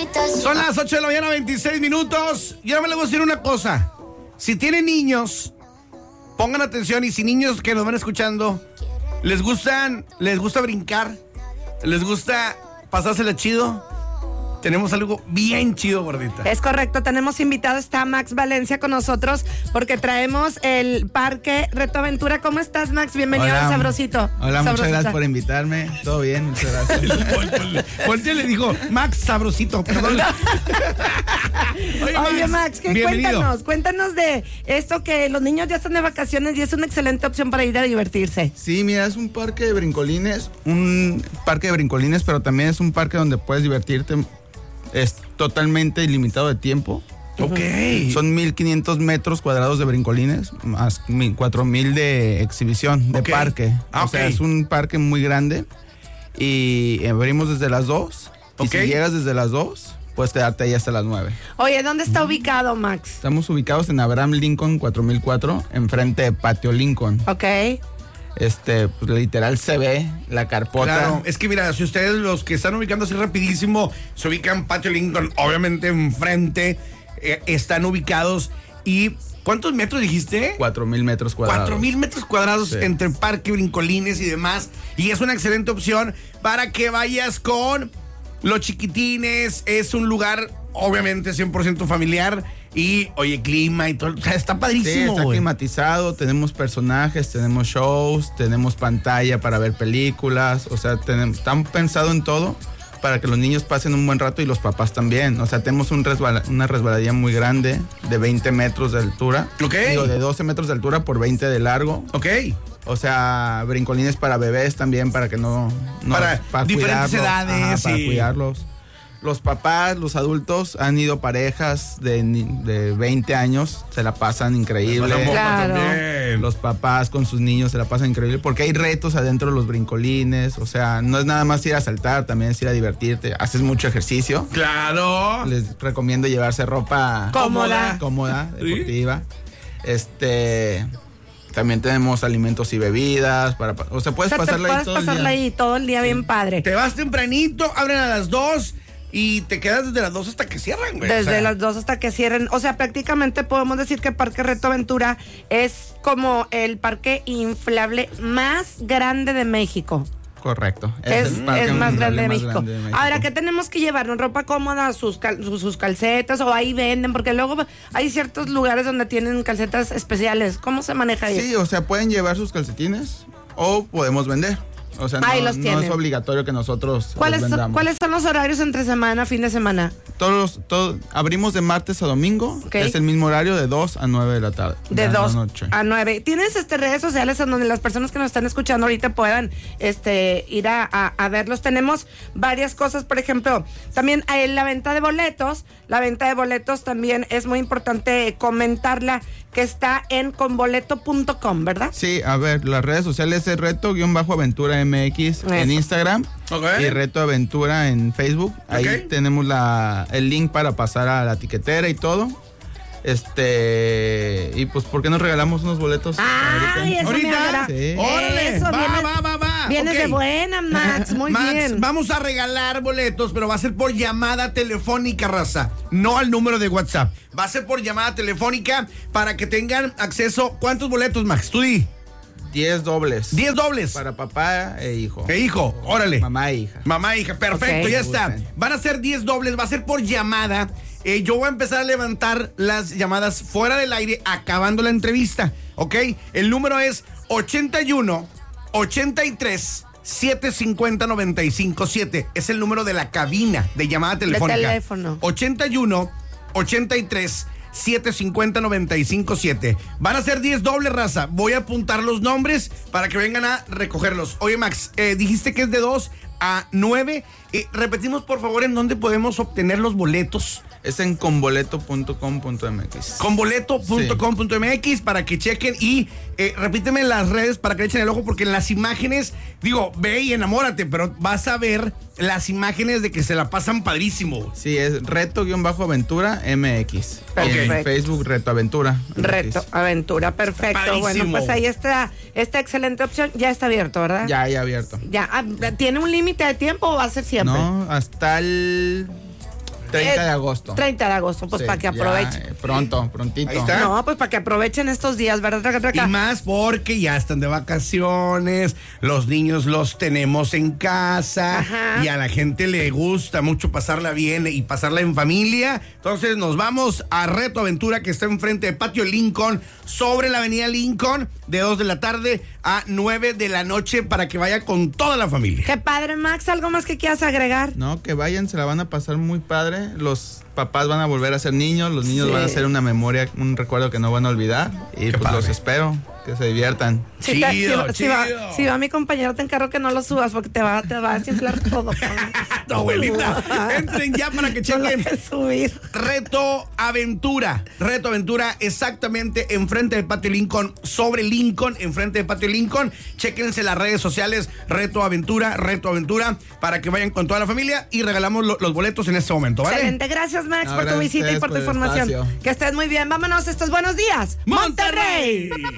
Son las 8 de la mañana, 26 minutos. Yo me les voy a decir una cosa. Si tienen niños, pongan atención. Y si niños que nos van escuchando les gusta brincar, les gusta pasársela chido, tenemos algo bien chido, gordita. Es correcto, tenemos invitado, está Max Valencia con nosotros porque traemos el Parque Reto Aventura. ¿Cómo estás, Max? Bienvenido al Sabrosito. Hola, Sabrosita. muchas gracias por invitarme. Todo bien, muchas gracias. Voltea le dijo, Max Sabrosito, perdón. Oye, Max, cuéntanos de esto, que los niños ya están de vacaciones y es una excelente opción para ir a divertirse. Sí, mira, es un parque de brincolines, pero también es un parque donde puedes divertirte. Es totalmente ilimitado de tiempo. Ok. Son 1,500 metros cuadrados de brincolines, más 4,000 de exhibición, de parque. O sea, es un parque muy grande y abrimos desde las 2. Y si llegas desde las 2, puedes quedarte ahí hasta las 9. Oye, ¿dónde está ubicado, Max? Estamos ubicados en Abraham Lincoln 4004, enfrente de Patio Lincoln. Ok. Pues literal se ve la carpota. Claro, es que mira, si ustedes los que están ubicando así rapidísimo, se ubican Patio Lincoln, obviamente enfrente, están ubicados. ¿Y cuántos metros dijiste? 4,000 metros cuadrados. 4,000 metros cuadrados, sí, entre parque, brincolines y demás. Y es una excelente opción para que vayas con los chiquitines. Es un lugar, obviamente, 100% familiar. Y, oye, clima y todo, o sea, está padrísimo. Sí, está climatizado, tenemos personajes, tenemos shows, tenemos pantalla para ver películas, o sea, están pensado en todo para que los niños pasen un buen rato y los papás también. O sea, tenemos una resbaladilla muy grande de 20 metros de altura. Ok. Digo, de 12 metros de altura por 20 de largo. Ok. O sea, brincolines para bebés también, para que no para diferentes edades. Para cuidarlos. Los papás, los adultos, han ido parejas de 20 años, se la pasan increíble. Claro. Los papás con sus niños se la pasan increíble porque hay retos adentro de los brincolines. O sea, no es nada más ir a saltar, también es ir a divertirte. Haces mucho ejercicio. Claro. Les recomiendo llevarse ropa cómoda, deportiva. También tenemos alimentos y bebidas o sea, puedes pasarla ahí todo el día bien padre. Te vas tempranito, abren a las 2 y te quedas desde las 2 hasta que cierran, güey. Desde las 2 hasta que cierren. O sea, prácticamente podemos decir que Parque Reto Aventura es como el parque inflable más grande de México. Correcto. Es más grande de México. Ahora, ¿qué tenemos que llevarnos? ¿Ropa cómoda, sus calcetas? ¿O ahí venden? Porque luego hay ciertos lugares donde tienen calcetas especiales. ¿Cómo se maneja eso? Sí, o sea, pueden llevar sus calcetines o podemos vender. O sea, no es obligatorio que nosotros vendamos. ¿Cuáles son los horarios entre semana, fin de semana? Todos abrimos de martes a domingo. Okay. Es el mismo horario de 2 a 9 de la tarde. De 2 a 9. ¿Tienes redes sociales en donde las personas que nos están escuchando ahorita puedan ir a verlos? Tenemos varias cosas, por ejemplo, también la venta de boletos. La venta de boletos también es muy importante comentarla, que está en conboleto.com, ¿verdad? Sí, a ver, las redes sociales es reto-aventura MX en Instagram. Y Reto Aventura en Facebook. Ahí tenemos el link para pasar a la tiquetera y todo. Y pues, ¿por qué nos regalamos unos boletos? ¿Ahorita? Sí. ¡Órale! Eso, Va. Vienes de buena, Max. Muy bien. Vamos a regalar boletos, pero va a ser por llamada telefónica, raza. No al número de WhatsApp. Va a ser por llamada telefónica para que tengan acceso. ¿Cuántos boletos, Max? Tú di. 10 dobles. 10 dobles. Para papá e hijo. Órale. Mamá e hija. Mamá e hija, perfecto, ya está. Van a ser 10 dobles, va a ser por llamada. Yo voy a empezar a levantar las llamadas fuera del aire, acabando la entrevista, ¿ok? El número es 81 83 750 957. Es el número de la cabina de llamada telefónica. De teléfono. 81 83 750 957. Van a ser 10 dobles, raza. Voy a apuntar los nombres para que vengan a recogerlos. Oye, Max, dijiste que es de 2 a 9. Repetimos, por favor, en dónde podemos obtener los boletos. Es en conboleto.com.mx. Conboleto.com.mx para que chequen y repíteme las redes para que le echen el ojo, porque en las imágenes, ve y enamórate, pero vas a ver las imágenes de que se la pasan padrísimo. Sí, es reto-aventura MX. Perfecto. En Facebook, Reto Aventura. Reto Aventura, perfecto. Bueno, pues ahí está esta excelente opción. Ya está abierto, ¿verdad? Ya abierto. ¿Tiene un límite de tiempo o va a ser siempre? No, hasta el 30 de agosto. 30 de agosto, pues Sí, para que ya, aprovechen. prontito. Ahí está. No, pues para que aprovechen estos días, ¿verdad? Y más porque ya están de vacaciones, los niños los tenemos en casa. Ajá. Y a la gente le gusta mucho pasarla bien y pasarla en familia. Entonces nos vamos a Reto Aventura, que está enfrente de Patio Lincoln, sobre la avenida Lincoln, de 2 de la tarde a 9 de la noche, para que vaya con toda la familia. Qué padre, Max. ¿Algo más que quieras agregar? No, que vayan, se la van a pasar muy padre. Los papás van a volver a ser niños, los niños Sí. van a ser una memoria, un recuerdo que no van a olvidar. Y pues padre. los espero, que se diviertan. Chido, Si va chido. mi compañero, te encargo que no lo subas porque te va a desinflar todo. Tu abuelita, entren ya para que No lo chequen. que subir. Reto Aventura, exactamente enfrente de Patio Lincoln, sobre Lincoln, enfrente de Patio Lincoln. Chéquense las redes sociales, Reto Aventura, para que vayan con toda la familia y regalamos los boletos en este momento, ¿vale? Excelente. Gracias, Max, No, por tu gracias a visita y ustedes por tu por el información. espacio. Que estés muy bien. Vámonos, estos buenos días. ¡Monterrey!